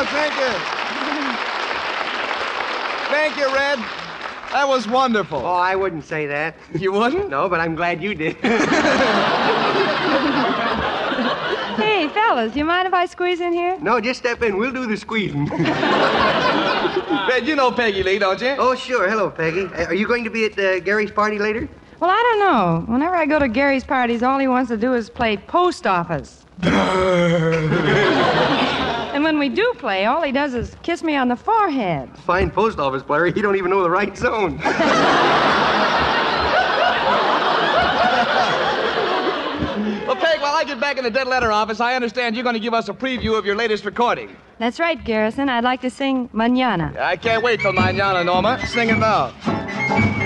thank you. Thank you, Red. That was wonderful. Oh, I wouldn't say that. You wouldn't? No, but I'm glad you did. Hey, fellas, do you mind if I squeeze in here? No, just step in. We'll do the squeezing. Red, you know Peggy Lee, don't you? Oh, sure. Hello, Peggy. Are you going to be at Gary's party later? Well, I don't know. Whenever I go to Gary's parties, all he wants to do is play post office. And when we do play, all he does is kiss me on the forehead. Fine post office player. He don't even know the right zone. Well, Peg, while I get back in the dead letter office, I understand you're going to give us a preview of your latest recording. That's right, Garrison. I'd like to sing Mañana. I can't wait till mañana, Norma. Sing it now.